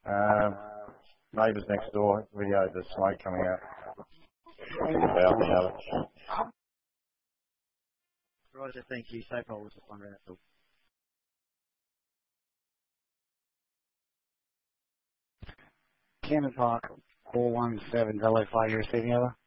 Neighbours next door videoed the smoke coming out. About the other. Roger, thank you. So far, we'll just wonder that's all. Cannon Park 417, Hello 5, you receiving over?